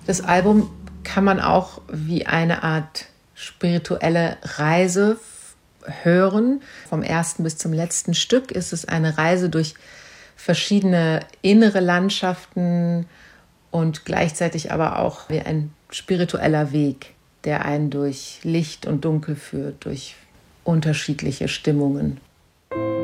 Das Album kann man auch wie eine Art spirituelle Reise hören. Vom ersten bis zum letzten Stück ist es eine Reise durch verschiedene innere Landschaften und gleichzeitig aber auch wie ein spiritueller Weg, der einen durch Licht und Dunkel führt, durch unterschiedliche Stimmungen.